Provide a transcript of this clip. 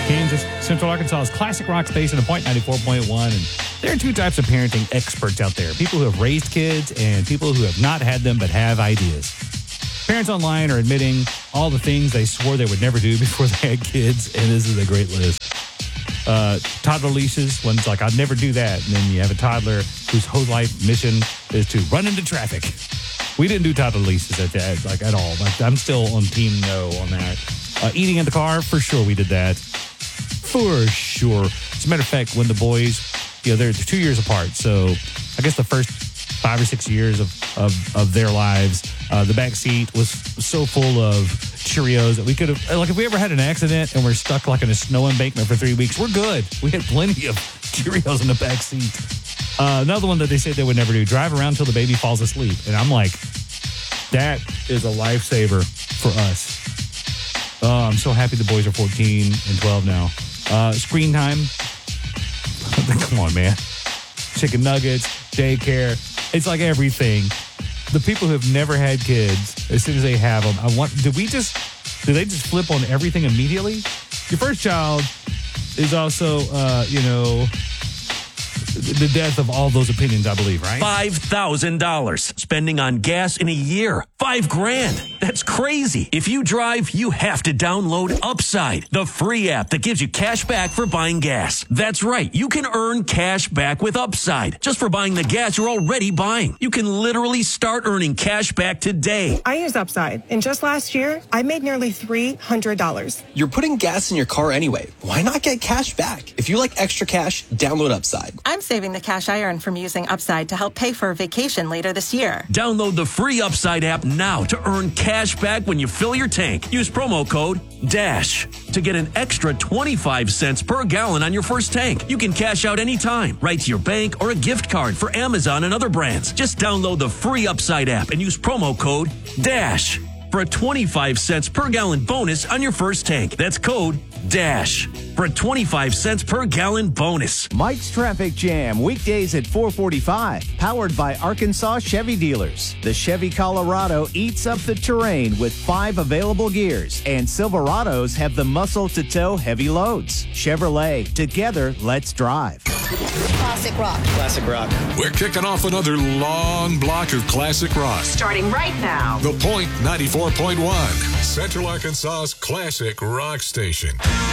Kansas, Central Arkansas's classic rock station, Point 94.1. And there are two types of parenting experts out there. People who have raised kids and people who have not had them but have ideas. Parents online are admitting all the things they swore they would never do before they had kids, and this is a great list. Toddler leashes, one's like, I'd never do that. And then you have a toddler whose whole life mission is to run into traffic. We didn't do toddler leashes at all. I'm still on team no on that. Eating in the car, for sure we did that. For sure. As a matter of fact, when the boys, they're 2 years apart. So I guess the first 5 or 6 years of their lives, the back seat was so full of Cheerios that we could have, like, if we ever had an accident and we're stuck like in a snow embankment for 3 weeks, we're good. We had plenty of Cheerios in the back seat. Another one that they said they would never do, drive around till the baby falls asleep. And I'm like, that is a lifesaver for us. I'm so happy the boys are 14 and 12 now. Screen time. Come on, man. Chicken nuggets, daycare. It's like everything. The people who have never had kids, as soon as they have them, do they just flip on everything immediately? Your first child is also, the death of all those opinions, I believe, right? $5,000 spending on gas in a year. $5,000. That's crazy. If you drive, you have to download Upside, the free app that gives you cash back for buying gas. That's right. You can earn cash back with Upside just for buying the gas you're already buying. You can literally start earning cash back today. I use Upside, and just last year, I made nearly $300. You're putting gas in your car anyway. Why not get cash back? If you like extra cash, download Upside. I'm saving the cash I earn from using Upside to help pay for a vacation later this year. Download the free Upside app now to earn cash back when you fill your tank. Use promo code DASH to get an extra 25 cents per gallon on your first tank. You can cash out anytime, right to your bank or a gift card for Amazon and other brands. Just download the free Upside app and use promo code DASH for a 25 cents per gallon bonus on your first tank. That's code DASH for a 25 cents per gallon bonus. Mike's Traffic Jam, weekdays at 4:45, powered by Arkansas Chevy Dealers. The Chevy Colorado eats up the terrain with 5 available gears, and Silverados have the muscle to tow heavy loads. Chevrolet, together, let's drive. Classic rock. Classic rock. We're kicking off another long block of classic rock. Starting right now. The Point 94.1, Central Arkansas's classic rock station.